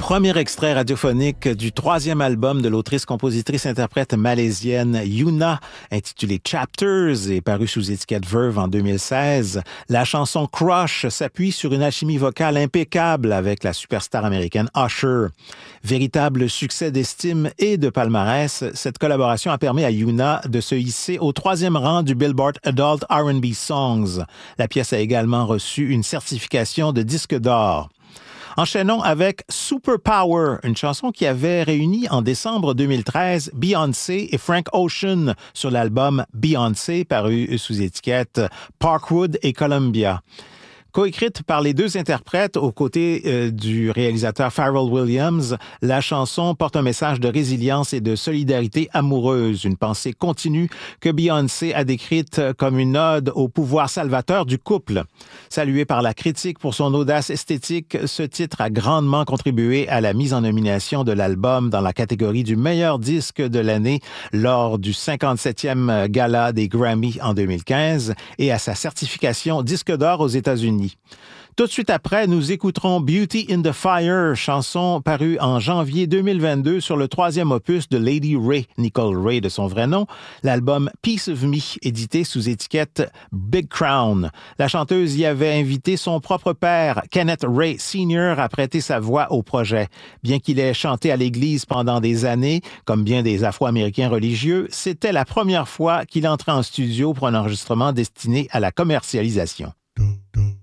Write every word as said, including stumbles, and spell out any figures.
Premier extrait radiophonique du troisième album de l'autrice-compositrice-interprète malaisienne Yuna, intitulé Chapters et paru sous étiquette Verve en deux mille seize. La chanson Crush s'appuie sur une alchimie vocale impeccable avec la superstar américaine Usher. Véritable succès d'estime et de palmarès, cette collaboration a permis à Yuna de se hisser au troisième rang du Billboard Adult R and B Songs. La pièce a également reçu une certification de disque d'or. Enchaînons avec Superpower, une chanson qui avait réuni en décembre deux mille treize Beyoncé et Frank Ocean sur l'album Beyoncé, paru sous étiquette Parkwood et Columbia. Coécrite par les deux interprètes aux côtés euh, du réalisateur Pharrell Williams, la chanson porte un message de résilience et de solidarité amoureuse, une pensée continue que Beyoncé a décrite comme une ode au pouvoir salvateur du couple. Salué par la critique pour son audace esthétique, ce titre a grandement contribué à la mise en nomination de l'album dans la catégorie du meilleur disque de l'année lors du cinquante-septième gala des Grammy en deux mille quinze et à sa certification disque d'or aux États-Unis. Tout de suite après, nous écouterons Beauty in the Fire, chanson parue en janvier deux mille vingt-deux sur le troisième opus de Lady Ray, Nicole Ray de son vrai nom, l'album Piece of Me, édité sous étiquette Big Crown. La chanteuse y avait invité son propre père, Kenneth Ray Senior, à prêter sa voix au projet. Bien qu'il ait chanté à l'église pendant des années, comme bien des Afro-Américains religieux, c'était la première fois qu'il entrait en studio pour un enregistrement destiné à la commercialisation.